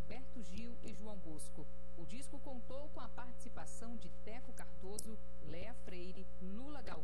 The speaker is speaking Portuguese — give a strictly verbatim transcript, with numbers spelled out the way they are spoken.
Gilberto Gil e João Bosco. O disco contou com a participação de Teco Cardoso, Léa Freire, Lula Galvão